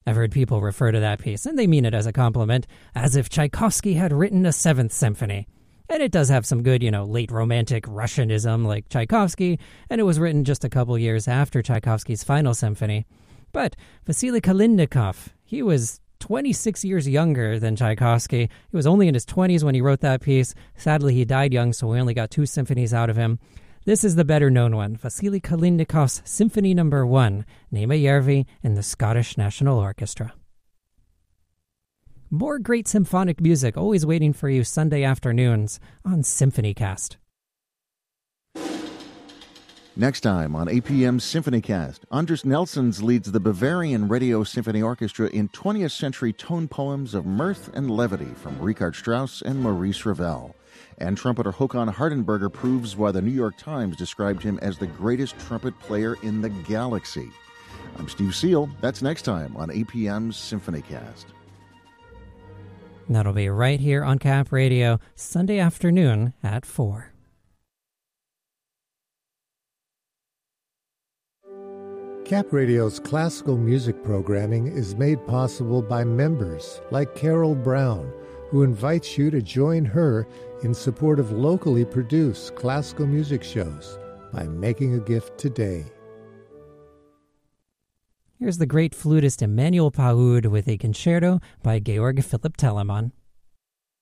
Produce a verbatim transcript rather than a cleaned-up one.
I've heard people refer to that piece, and they mean it as a compliment, as if Tchaikovsky had written a Seventh Symphony. And it does have some good, you know, late Romantic Russianism like Tchaikovsky, and it was written just a couple years after Tchaikovsky's final symphony. But Vasily Kalinnikov, he was twenty-six years younger than Tchaikovsky. He was only in his twenties when he wrote that piece. Sadly, he died young, so we only got two symphonies out of him. This is the better-known one, Vasily Kalinnikov's Symphony Number One, Nema Järvi and the Scottish National Orchestra. More great symphonic music always waiting for you Sunday afternoons on SymphonyCast. Next time on A P M's SymphonyCast, Anders Nelsons leads the Bavarian Radio Symphony Orchestra in twentieth century tone poems of mirth and levity from Richard Strauss and Maurice Ravel. And trumpeter Håkan Hardenberger proves why the New York Times described him as the greatest trumpet player in the galaxy. I'm Steve Seal. That's next time on A P M's SymphonyCast. That'll be right here on Cap Radio, Sunday afternoon at four. Cap Radio's classical music programming is made possible by members like Carol Brown, who invites you to join her in support of locally produced classical music shows by making a gift today. Here's the great flutist Emmanuel Paoud with a concerto by Georg Philipp Telemann.